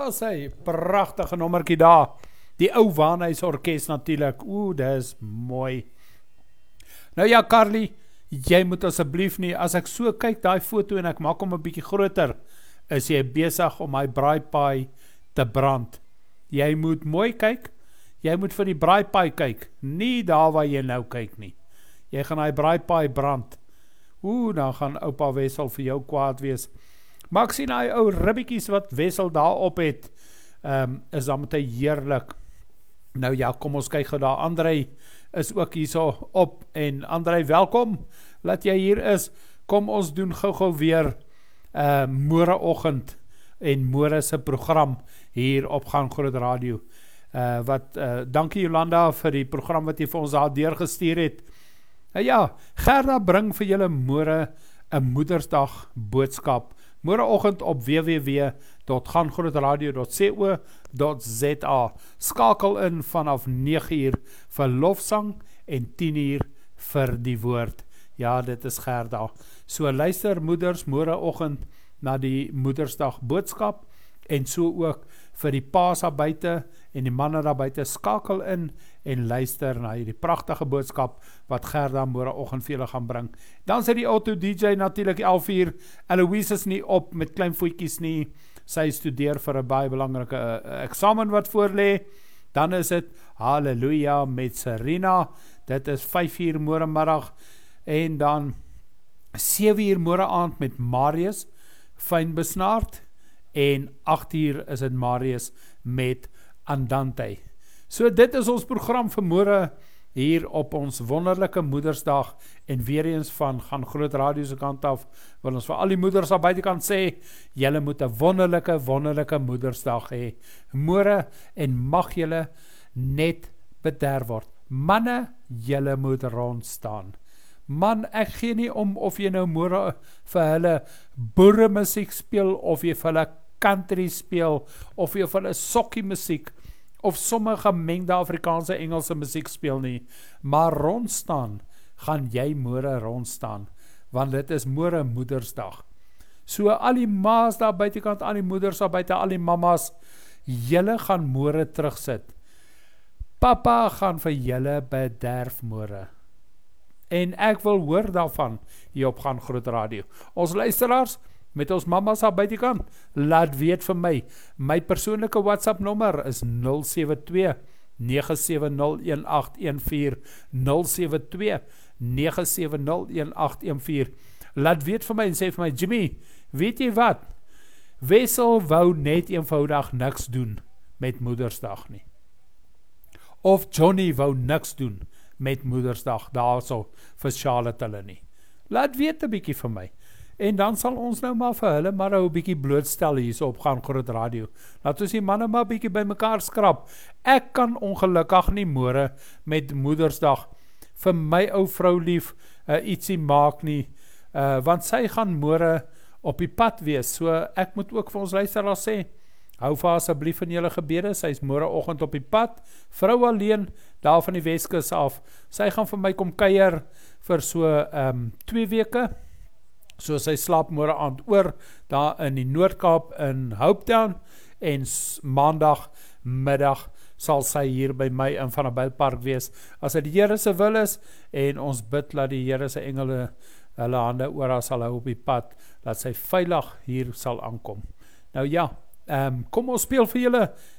Daar's hy, pragtige nommertjie daar. Die ou Waanhuis Orkes natuurlik. Dis mooi. Nou ja, Carly, jy moet asseblief nie, as ek so kyk daai foto en ek maak hom 'n bietjie groter, is jy besig om my braaipaai te brand. Jy moet mooi kyk. Jy moet vir die braaipaai kyk, nie daar waar jy nou kyk nie. Jy gaan hy braaipaai brand. Dan gaan oupa Wessel vir jou kwaad wees. Maar ek sien hy ou ribbetjies wat Wessel daarop het, is dan met hy heerlik. Nou ja, kom ons kyk gou daar. André is ook hier so op, en André, welkom, dat jy hier is. Kom ons doen gou weer môreoggend en môre se program hier op Gaan Groot Radio. Dankie Jolanda vir die program wat jy vir ons daar deurgestuur het. Ja, Gerda bring vir julle môre 'n Moedersdag boodskap. Môreoggend op www.gaangrootradio.co.za. Skakel in vanaf 9uur vir lofsang en 10uur vir die woord. Ja, dit is Gerda. So luister moeders môreoggend na die Moedersdag boodskap, en so ook vir die paas daar buite en die manne daar buite, skakel in en luister na hierdie pragtige boodskap wat Gerda môreoggend vir julle gaan bring. Dan sê die auto DJ natuurlik 11uur. Eloise is nie op met klein voetjies nie. Sy studeer vir 'n baie belangrike eksamen wat voor lê. Dan is dit Halleluja met Serena. Dit is 5uur môre middag, en dan 7uur môre aand met Marius Fynbesnaard, en 8uur is dit Marius met Andante. So dit is ons program vir môre hier op ons wonderlike Moedersdag, en weer eens van Gaan Groot Radio se kant af, wil ons vir al die moeders aan buitekant sê, julle moet 'n wonderlike Moedersdag hê môre, en mag julle net bederf word. Manne, julle moet rond staan. Man, ek gee nie om of jy nou môre vir hulle boere musiek speel, of jy vir hulle country speel, of jy vir hulle sokkie musiek, of sommige gemengde Afrikaanse Engelse musiek speel nie, maar rondstaan, gaan jy môre rondstaan, want dit is môre Moedersdag. So al die ma's daar buitekant, al die moeders daar buite, al die mamas, julle gaan môre terugsit. Papa gaan vir julle bederf môre. En ek wil hoor daarvan hier op Gaan Groot Radio. Ons luisteraars, met ons mamas daar buitekant, laat weet vir my. My persoonlike WhatsApp nommer is 072-970-1814, 072-970-1814. Laat weet vir my en sê vir my, Jimmy, weet jy wat? Wessel wou net eenvoudig niks doen met Moedersdag nie. Of Johnny wou niks doen met Moedersdag, daar so vir Charlotte hulle nie. Laat weet 'n bietjie vir my. En dan sal ons nou maar vir hulle maar 'n bietjie blootstel hier so op Gaan Groot Radio. Laat ons die manne maar 'n bietjie by mekaar skrap. Ek kan ongelukkig nie môre met Moedersdag vir my ou vrou lief ietsie maak nie, want sy gaan môre op die pad wees. So ek moet ook vir ons luisteraars sê, hou vir asseblief in julle gebede, sy is môreoggend op die pad, vrou alleen, daar van die Weskus af. Sy gaan vir my kom kuier vir so 2 weke, so sy slaap môre aand oor, daar in die Noord-Kaap in Hopetown, en maandag middag sal sy hier by my in Vanderbijlpark wees, as dit die Here se wil is, en ons bid dat die Here se engele hulle hande oor sal hou op die pad, dat sy veilig hier sal aankom. Nou ja, kom ons speel vir julle